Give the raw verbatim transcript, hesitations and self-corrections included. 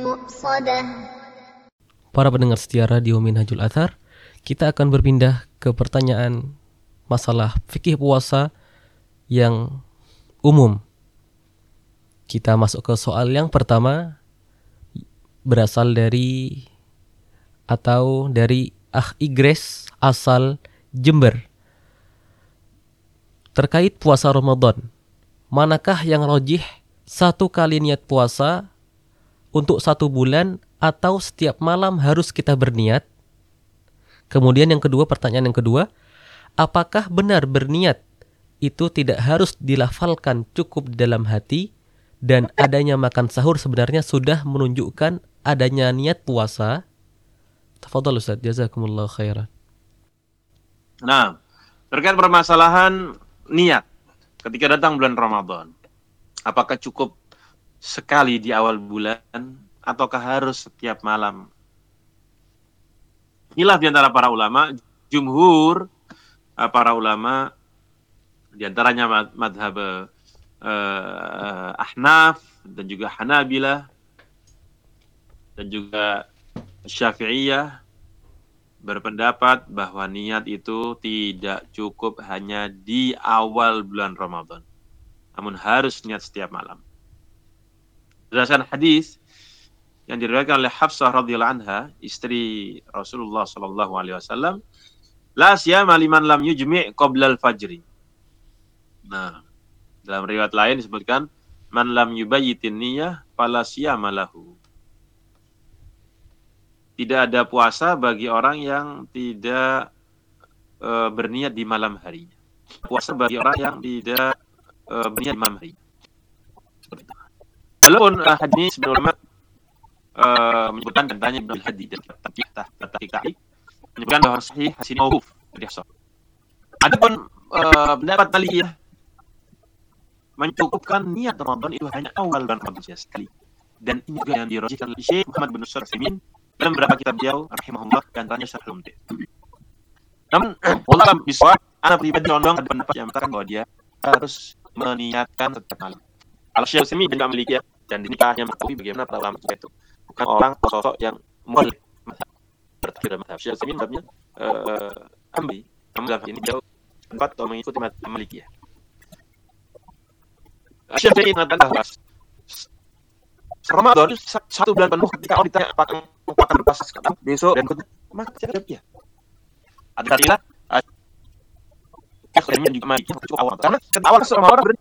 مؤصدة. Para pendengar setia Radio Minhajul Athar, kita akan berpindah ke pertanyaan masalah fikih puasa yang umum. Kita masuk ke soal yang pertama, berasal dari atau dari Ah Igres asal Jember. Terkait puasa Ramadan, manakah yang rajih, satu kali niat puasa untuk satu bulan atau setiap malam harus kita berniat? Kemudian yang kedua, pertanyaan yang kedua, apakah benar berniat itu tidak harus dilafalkan, cukup di dalam hati, dan adanya makan sahur sebenarnya sudah menunjukkan adanya niat puasa? Tafadhal Ustaz, jazakumullah khairan. Nah, terkait permasalahan niat ketika datang bulan Ramadan, apakah cukup sekali di awal bulan ataukah harus setiap malam? Inilah di antara para ulama, jumhur para ulama, di antaranya madhab uh, Ahnaf dan juga Hanabilah dan juga Syafi'iyah berpendapat bahwa niat itu tidak cukup hanya di awal bulan Ramadan, namun harus niat setiap malam. Berdasarkan hadis yang diriwayatkan oleh Hafsah radhiyallahu anha, istri Rasulullah sallallahu alaihi wasallam, la siyama liman lam yujmi' qabla al-fajri. Nah, dalam riwayat lain disebutkan man lam yubayyitin niyyah fala siyama lahu. Tidak ada puasa bagi orang yang tidak e, berniat di malam harinya. Puasa bagi orang yang tidak e, berniat di malam hari. Walaupun uh, hadis ulama Uh, menyebutkan tentang Ibnu Al-Hadi dan Taqiqi menyebutkan bahwa sahih hadis ini mauquf dari Hafsah. Adapun uh, pendapat Maliki mencukupkan niat Ramadan itu hanya awal bulan Ramadan saja sekali. Dan ini juga yang dirajihkan oleh Syekh Muhammad bin Shalih Al-Utsaimin dalam beberapa kitab beliau rahimahullah, dan antaranya Syarhul Mumti'. Namun wallahu bisawab, ana pribadi condong ada pendapat yang mengatakan bahwa dia harus meniatkan setiap malam. Kalau Syekh Al-Utsaimin dan Maliki dan ini hanya mengetahui bagaimana para ulama itu, bukan orang sosok yang mulai bertakbir mazhab Syafi'i, babnya eh ambi mazhab ini jauh tempat atau mengikuti mazhab Malikiyah. Syafi'i mengatakan bahwa Ramadan satu bulan penuh, ketika orang ditanya apakah akan berpuasa sekarang, besok dan kedua, maka tidak ya. Ada kalilah akhirnya juga Malikiyah cukup awal, karena awal Ramadan